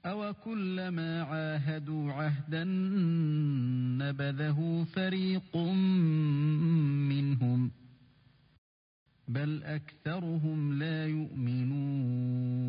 أَوَكُلَّمَا عَاهَدُوا عَهْدًا نَبَذَهُ فَرِيقٌ مِّنْهُمْ بَلْ أَكْثَرُهُمْ لَا يُؤْمِنُونَ